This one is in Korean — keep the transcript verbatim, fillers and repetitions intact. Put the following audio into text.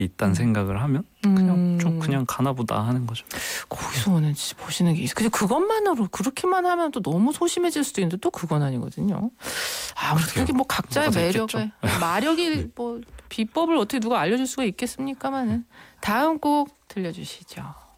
있다는 음. 생각을 하면 그냥 음. 좀 그냥 가나보다 하는 거죠. 거기서는 진짜 보시는 게 있어. 근데 그것만으로 그렇게만 하면 또 너무 소심해질 수도 있는데 또 그건 아니거든요. 아무튼 그게 뭐 각자의 뭐가 다 매력에 마력이 뭐 비법을 어떻게 누가 알려줄 수가 있겠습니까마는 다음 곡 들려주시죠.